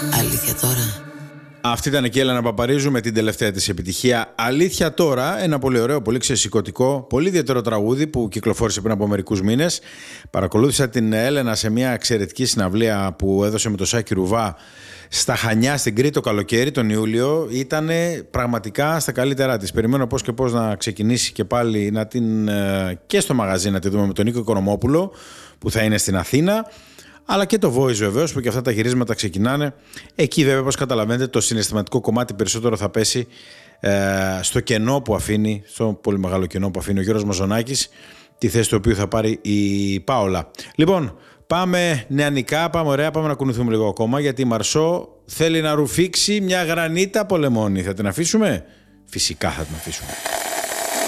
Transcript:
Αλήθεια τώρα. Αυτή ήταν και η Έλενα Παπαρίζου με την τελευταία της επιτυχία. Αλήθεια τώρα, ένα πολύ ωραίο, πολύ ξεσηκωτικό, πολύ ιδιαίτερο τραγούδι που κυκλοφόρησε πριν από μερικούς μήνες. Παρακολούθησα την Έλενα σε μια εξαιρετική συναυλία που έδωσε με το Σάκη Ρουβά στα Χανιά, στην Κρήτη το καλοκαίρι, τον Ιούλιο. Ήταν πραγματικά στα καλύτερά της. Περιμένω πώς και πώς να ξεκινήσει και πάλι να την, και στο μαγαζί να τη δούμε με τον Νίκο Οικονομόπουλο που θα είναι στην Αθήνα. Αλλά και το Voice βεβαίως που και αυτά τα γυρίσματα ξεκινάνε. Εκεί βέβαια, όπως καταλαβαίνετε, το συναισθηματικό κομμάτι περισσότερο θα πέσει στο κενό που αφήνει, στο πολύ μεγάλο κενό που αφήνει ο Γιώργος Μαζονάκης, τη θέση του οποίου θα πάρει η Πάολα. Λοιπόν, πάμε νεανικά, πάμε ωραία, πάμε να κουνηθούμε λίγο ακόμα, γιατί η Μαρσό θέλει να ρουφήξει μια γρανίτα πολεμόνη. Θα την αφήσουμε? Φυσικά θα την αφήσουμε.